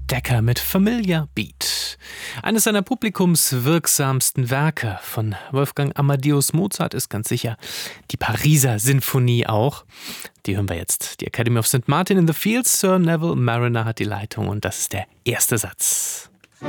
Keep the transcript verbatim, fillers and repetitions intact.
Decker mit Familiar Beat. Eines seiner publikumswirksamsten Werke von Wolfgang Amadeus Mozart ist ganz sicher die Pariser Sinfonie auch. Die hören wir jetzt. Die Academy of Saint Martin in the Fields. Sir Neville Marriner hat die Leitung und das ist der erste Satz.